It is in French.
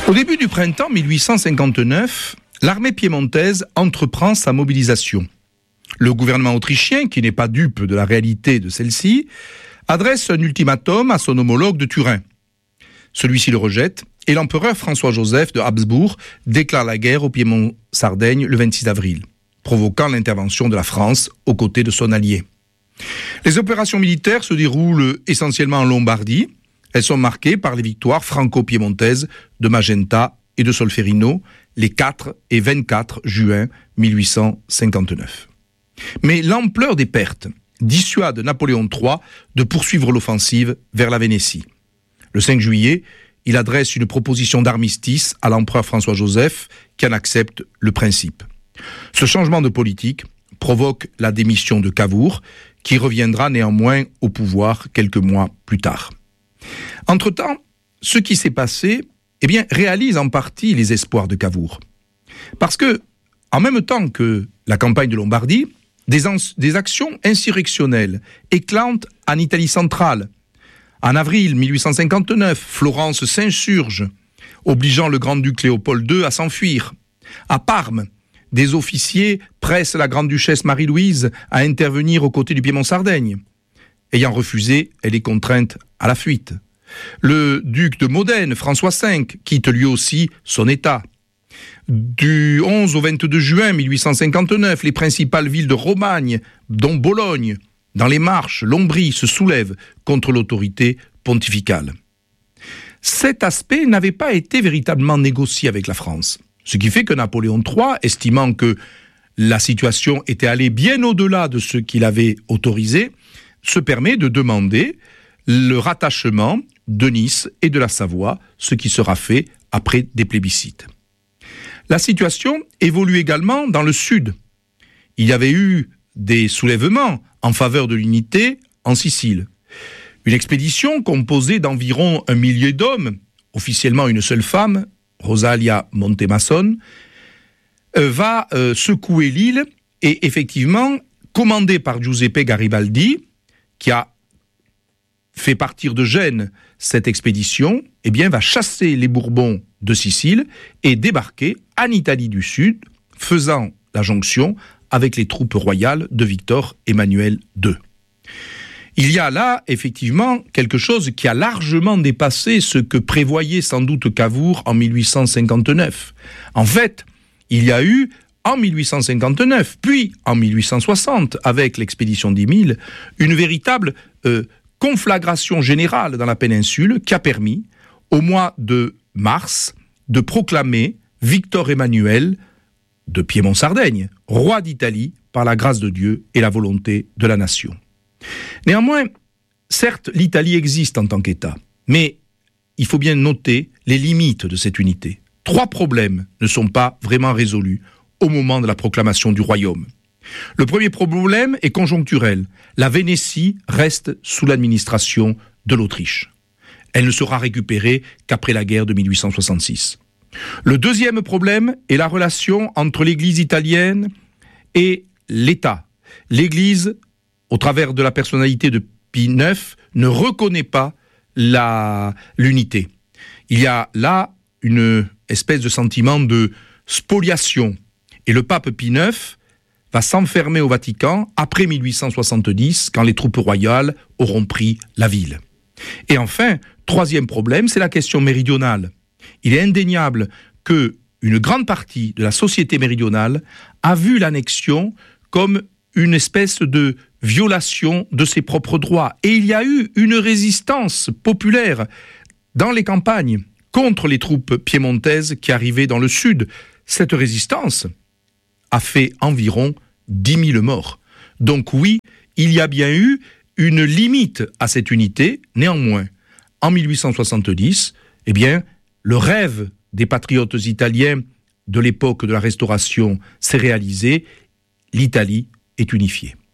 Au début du printemps 1859, l'armée piémontaise entreprend sa mobilisation. Le gouvernement autrichien, qui n'est pas dupe de la réalité de celle-ci, adresse un ultimatum à son homologue de Turin. Celui-ci le rejette et l'empereur François-Joseph de Habsbourg déclare la guerre au Piémont-Sardaigne le 26 avril, provoquant l'intervention de la France aux côtés de son allié. Les opérations militaires se déroulent essentiellement en Lombardie. Elles sont marquées par les victoires franco-piémontaises de Magenta et de Solferino les 4 et 24 juin 1859. Mais l'ampleur des pertes dissuade Napoléon III de poursuivre l'offensive vers la Vénétie. Le 5 juillet, il adresse une proposition d'armistice à l'empereur François-Joseph qui en accepte le principe. Ce changement de politique provoque la démission de Cavour, qui reviendra néanmoins au pouvoir quelques mois plus tard. Entre-temps, ce qui s'est passé réalise en partie les espoirs de Cavour. Parce que, en même temps que la campagne de Lombardie, des actions insurrectionnelles éclatent en Italie centrale. En avril 1859, Florence s'insurge, obligeant le grand-duc Léopold II à s'enfuir. À Parme, des officiers pressent la grande-duchesse Marie-Louise à intervenir aux côtés du Piémont-Sardaigne. Ayant refusé, elle est contrainte à la fuite. Le duc de Modène, François V, quitte lui aussi son état. Du 11 au 22 juin 1859, les principales villes de Romagne, dont Bologne, dans les Marches, Lombrie, se soulèvent contre l'autorité pontificale. Cet aspect n'avait pas été véritablement négocié avec la France. Ce qui fait que Napoléon III, estimant que la situation était allée bien au-delà de ce qu'il avait autorisé, se permet de demander le rattachement de Nice et de la Savoie, ce qui sera fait après des plébiscites. La situation évolue également dans le sud. Il y avait eu des soulèvements en faveur de l'unité en Sicile. Une expédition composée d'environ 1 millier d'hommes, officiellement une seule femme, Rosalia Montemason, va secouer l'île et effectivement, commandée par Giuseppe Garibaldi, qui a fait partir de Gênes cette expédition, va chasser les Bourbons de Sicile et débarquer en Italie du Sud, faisant la jonction avec les troupes royales de Victor Emmanuel II. Il y a là, effectivement, quelque chose qui a largement dépassé ce que prévoyait sans doute Cavour en 1859. En fait, il y a eu, en 1859, puis en 1860, avec l'expédition d'Émile, une véritable conflagration générale dans la péninsule qui a permis, au mois de mars, de proclamer Victor Emmanuel de Piémont-Sardaigne, roi d'Italie, par la grâce de Dieu et la volonté de la nation. Néanmoins, certes, l'Italie existe en tant qu'État, mais il faut bien noter les limites de cette unité. 3 problèmes ne sont pas vraiment résolus au moment de la proclamation du royaume. Le premier problème est conjoncturel. La Vénétie reste sous l'administration de l'Autriche. Elle ne sera récupérée qu'après la guerre de 1866. Le deuxième problème est la relation entre l'Église italienne et l'État. L'Église, au travers de la personnalité de Pie IX, ne reconnaît pas l'unité. Il y a là une espèce de sentiment de spoliation. Et le pape Pie IX va s'enfermer au Vatican après 1870, quand les troupes royales auront pris la ville. Et enfin, troisième problème, c'est la question méridionale. Il est indéniable qu'une grande partie de la société méridionale a vu l'annexion comme une espèce de violation de ses propres droits. Et il y a eu une résistance populaire dans les campagnes contre les troupes piémontaises qui arrivaient dans le sud. Cette résistance a fait environ 10 000 morts. Donc oui, il y a bien eu une limite à cette unité. Néanmoins, en 1870, le rêve des patriotes italiens de l'époque de la Restauration s'est réalisé. L'Italie est unifiée.